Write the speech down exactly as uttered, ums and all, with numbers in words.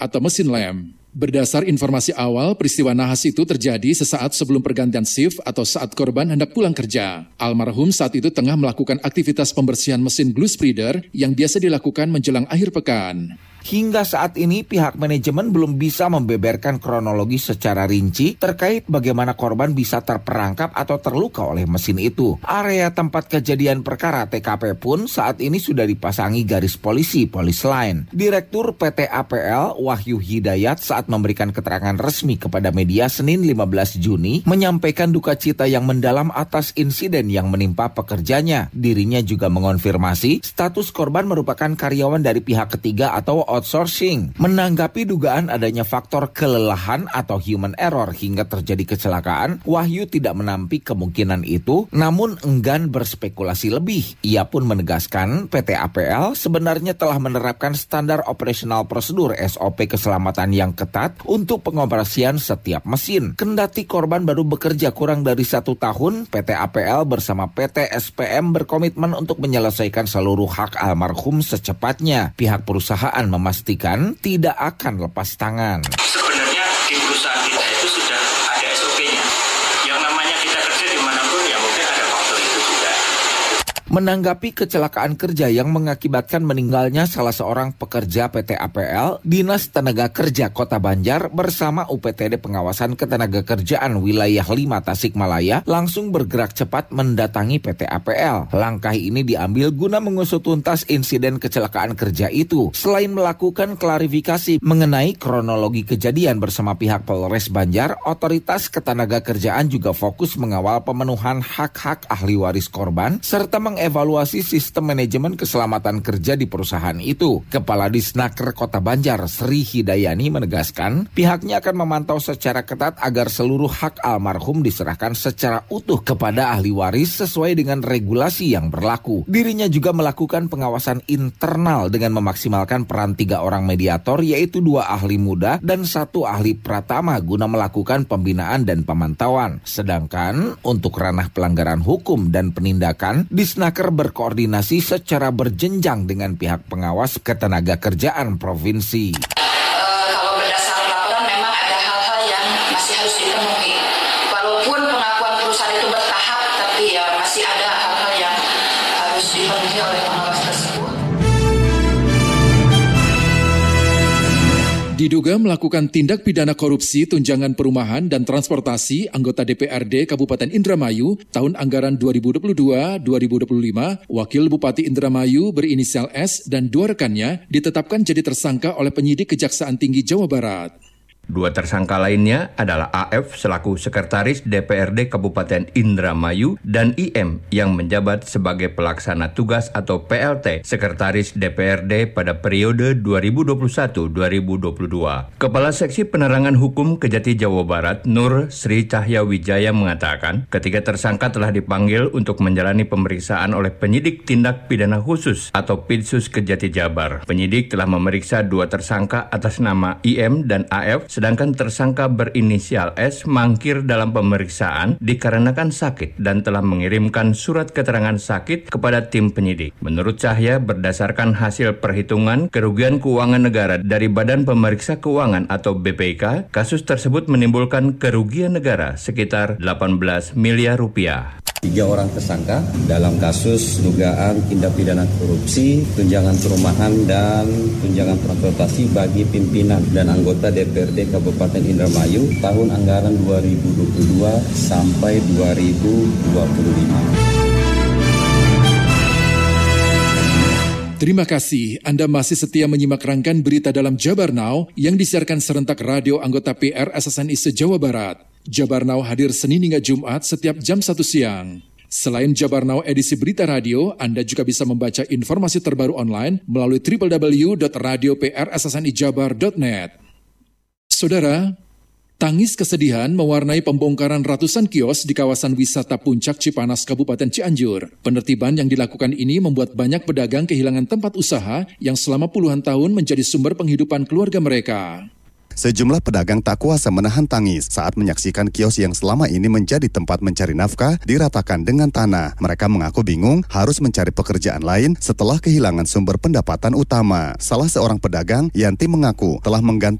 atau mesin lem. Berdasar informasi awal, peristiwa nahas itu terjadi sesaat sebelum pergantian shift atau saat korban hendak pulang kerja. Almarhum saat itu tengah melakukan aktivitas pembersihan mesin glue spreader yang biasa dilakukan menjelang akhir pekan. Hingga saat ini pihak manajemen belum bisa membeberkan kronologi secara rinci terkait bagaimana korban bisa terperangkap atau terluka oleh mesin itu. Area tempat kejadian perkara T K P pun saat ini sudah dipasangi garis polisi, police line. Direktur P T A P L Wahyu Hidayat saat memberikan keterangan resmi kepada media Senin lima belas Juni menyampaikan duka cita yang mendalam atas insiden yang menimpa pekerjanya. Dirinya juga mengonfirmasi status korban merupakan karyawan dari pihak ketiga atau outsourcing. Menanggapi dugaan adanya faktor kelelahan atau human error hingga terjadi kecelakaan, Wahyu tidak menampik kemungkinan itu, namun enggan berspekulasi lebih. Ia pun menegaskan P T A P L sebenarnya telah menerapkan standar operasional prosedur S O P keselamatan yang ketat untuk pengoperasian setiap mesin. Kendati korban baru bekerja kurang dari satu tahun, P T A P L bersama P T S P M berkomitmen untuk menyelesaikan seluruh hak almarhum secepatnya. Pihak perusahaan memastikan tidak akan lepas tangan. Sebenarnya di perusahaan kita itu sudah ada S O P-nya. Yang namanya kita kerja dimanapun ya mungkin ada faktor itu juga. Menanggapi kecelakaan kerja yang mengakibatkan meninggalnya salah seorang pekerja P T A P L, Dinas Tenaga Kerja Kota Banjar bersama U P T D Pengawasan Ketenagakerjaan Wilayah lima Tasikmalaya langsung bergerak cepat mendatangi P T A P L. Langkah ini diambil guna mengusut tuntas insiden kecelakaan kerja itu. Selain melakukan klarifikasi mengenai kronologi kejadian bersama pihak Polres Banjar, Otoritas Ketenagakerjaan juga fokus mengawal pemenuhan hak-hak ahli waris korban serta meng evaluasi sistem manajemen keselamatan kerja di perusahaan itu. Kepala Disnaker Kota Banjar, Sri Hidayani menegaskan, pihaknya akan memantau secara ketat agar seluruh hak almarhum diserahkan secara utuh kepada ahli waris sesuai dengan regulasi yang berlaku. Dirinya juga melakukan pengawasan internal dengan memaksimalkan peran tiga orang mediator, yaitu dua ahli muda dan satu ahli pratama guna melakukan pembinaan dan pemantauan. Sedangkan untuk ranah pelanggaran hukum dan penindakan, Disnaker berkoordinasi secara berjenjang dengan pihak pengawas Ketenagakerjaan Provinsi. Uh, kalau berdasarkan laporan memang ada hal-hal yang masih harus dipenuhi. Walaupun pengakuan perusahaan itu bertahap, tapi ya masih ada hal-hal yang harus dipenuhi oleh pengawas tersebut. Diduga melakukan tindak pidana korupsi tunjangan perumahan dan transportasi anggota D P R D Kabupaten Indramayu tahun anggaran dua ribu dua puluh dua dua ribu dua puluh lima, Wakil Bupati Indramayu berinisial S dan dua rekannya ditetapkan jadi tersangka oleh penyidik Kejaksaan Tinggi Jawa Barat. Dua tersangka lainnya adalah A F selaku Sekretaris D P R D Kabupaten Indramayu dan I M yang menjabat sebagai pelaksana tugas atau P L T Sekretaris D P R D pada periode dua ribu dua puluh satu sampai dua ribu dua puluh dua. Kepala Seksi Penerangan Hukum Kejati Jawa Barat, Nur Sri Cahya Wijaya mengatakan, ketiga tersangka telah dipanggil untuk menjalani pemeriksaan oleh penyidik tindak pidana khusus atau Pidsus Kejati Jabar. Penyidik telah memeriksa dua tersangka atas nama I M dan A F, sedangkan tersangka berinisial S mangkir dalam pemeriksaan dikarenakan sakit dan telah mengirimkan surat keterangan sakit kepada tim penyidik. Menurut Cahya, berdasarkan hasil perhitungan kerugian keuangan negara dari Badan Pemeriksa Keuangan atau B P K, kasus tersebut menimbulkan kerugian negara sekitar delapan belas miliar rupiah. Tiga orang tersangka dalam kasus dugaan tindak pidana korupsi, tunjangan perumahan dan tunjangan transportasi bagi pimpinan dan anggota D P R D Kabupaten Indramayu tahun anggaran dua ribu dua puluh dua sampai dua ribu dua puluh lima. Terima kasih Anda masih setia menyimak rangkaian berita dalam Jabar Now yang disiarkan serentak radio anggota P R S S N I se-Jawa Barat. Jabar Now hadir Senin hingga Jumat setiap jam satu siang. Selain Jabar Now edisi berita radio, Anda juga bisa membaca informasi terbaru online melalui w w w dot radio p r s s n i jabar dot net. Saudara, tangis kesedihan mewarnai pembongkaran ratusan kios di kawasan wisata Puncak Cipanas, Kabupaten Cianjur. Penertiban yang dilakukan ini membuat banyak pedagang kehilangan tempat usaha yang selama puluhan tahun menjadi sumber penghidupan keluarga mereka. Sejumlah pedagang tak kuasa menahan tangis saat menyaksikan kios yang selama ini menjadi tempat mencari nafkah diratakan dengan tanah. Mereka mengaku bingung harus mencari pekerjaan lain setelah kehilangan sumber pendapatan utama. Salah seorang pedagang, Yanti, mengaku telah menggantung